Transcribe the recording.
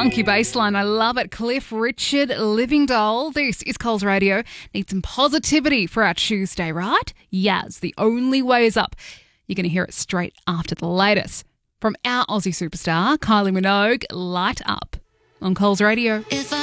Funky bassline, I love it. Cliff Richard, Living Doll. This is Coles Radio. Need some positivity for our Tuesday, right? Yaz, the only way is up. You're going to hear it straight after the latest. From our Aussie superstar, Kylie Minogue, Light Up on Coles Radio.